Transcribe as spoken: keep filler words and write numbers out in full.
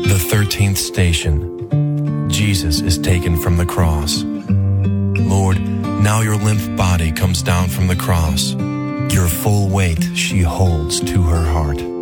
The thirteenth station. Jesus is taken from the cross. Lord, now your limp body comes down from the cross. Your full weight she holds to her heart.